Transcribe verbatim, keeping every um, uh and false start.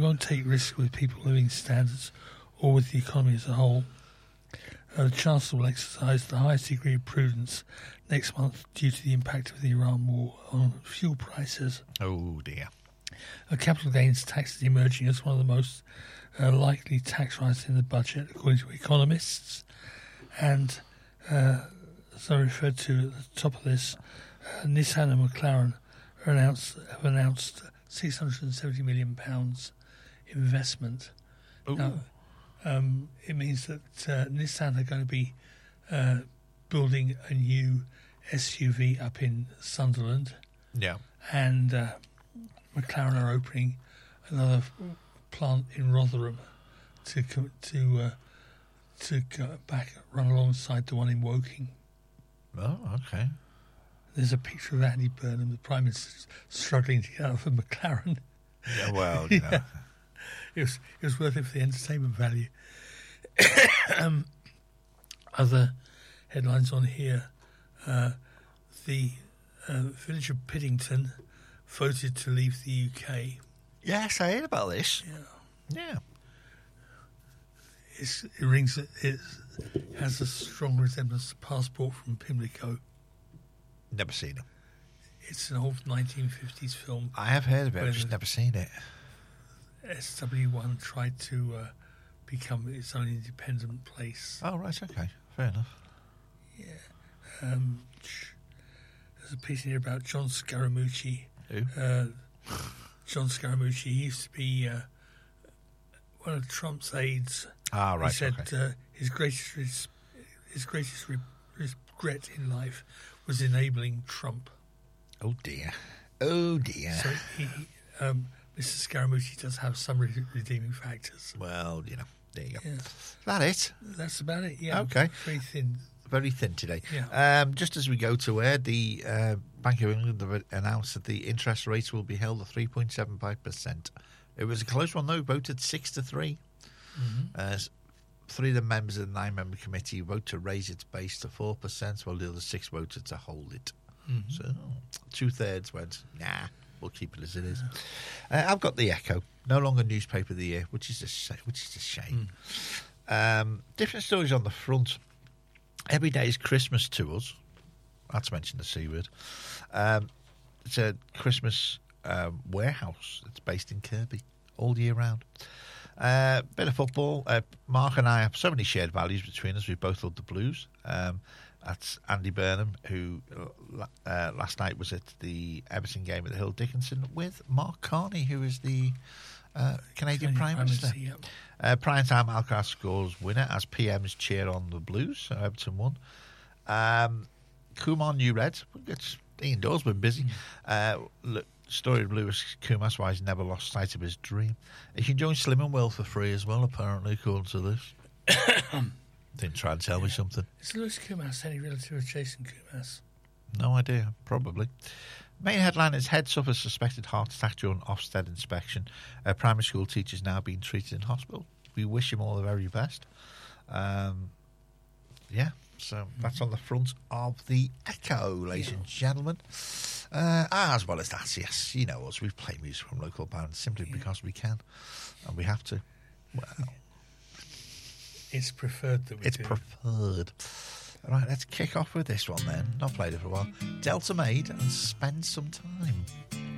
won't take risks with people living standards or with the economy as a whole. Uh, the Chancellor will exercise the highest degree of prudence next month due to the impact of the Iran war on fuel prices. Oh, dear. A capital gains tax is emerging as one of the most uh, likely tax rises in the budget, according to economists. And, uh, as I referred to at the top of this, uh, Nissan and McLaren are announced, have announced six hundred seventy million pounds investment. Ooh. Now, um, it means that uh, Nissan are going to be uh, building a new S U V up in Sunderland. Yeah. And uh, McLaren are opening another plant in Rotherham to co- to uh, to go back run alongside the one in Woking. Oh, okay. There's a picture of Andy Burnham, the Prime Minister, struggling to get out of a McLaren. Yeah, well, you yeah. know. It was, it was worth it for the entertainment value. um, other headlines on here. Uh, the uh, village of Piddington voted to leave the U K. Yes, I heard about this. Yeah. Yeah. It's, it rings. It has a strong resemblance to Passport from Pimlico. Never seen it. It's an old nineteen fifties film. I have heard of it, where I've just the never seen it. S W one tried to uh, become its own independent place. Oh, right, okay. Fair enough. Yeah. Um, there's a piece in here about John Scaramucci. Who? Uh, John Scaramucci, he used to be uh, one of Trump's aides. Ah, right, He said okay. uh, his greatest res- his greatest re- regret in life was enabling Trump. Oh, dear. Oh, dear. So he, um, Mister Scaramucci does have some re- redeeming factors. Well, you know, there you go. Yeah. Is that it? That's about it, yeah. Okay. Very thin. Very thin today. Yeah. Um, just as we go to air, the uh, Bank of England have announced that the interest rates will be held at three point seven five percent. It was a close one, though, voted six to three. Mm-hmm. Uh, three of the members of the nine-member committee vote to raise its base to four percent, while the other six voted to hold it. Mm-hmm. So two-thirds went, nah, we'll keep it as it is. Uh, I've got the Echo, no longer newspaper of the year, which is a, sh- which is a shame. Mm. Um, different stories on the front. Every day is Christmas to us. That's mentioned the C word. Um, it's a Christmas um, warehouse. It's based in Kirby all year round. Uh, bit of football. Uh, Mark and I have so many shared values between us. We both love the Blues. Um, that's Andy Burnham, who uh, last night was at the Everton game at the Hill Dickinson with Mark Carney, who is the uh, Canadian Prime Minister. Yep. Uh, prime time Alcaraz scores winner as P Ms cheer on the Blues. So Everton won. Um, Kumar New Reds. It's, Ian Dawes been busy. Uh, look, story of Lewis Kumas, why he's never lost sight of his dream. You can join Slim and Will for free as well, apparently, according to this. Didn't try and tell yeah. me something. Is Lewis Kumas any relative of Jason Kumas? No idea, probably. Main headline is head suffers suspected heart attack during Ofsted inspection. A primary school teacher is now being treated in hospital. We wish him all the very best. Um, yeah, so that's on the front of the Echo, ladies yeah. and gentlemen. Uh, as well as that, yes, you know us, we play music from local bands simply yeah. because we can, and we have to. Well, it's preferred that we it's do. preferred. All right, let's kick off with this one then. Not played it for a while. Delta Maid and Spend Some Time.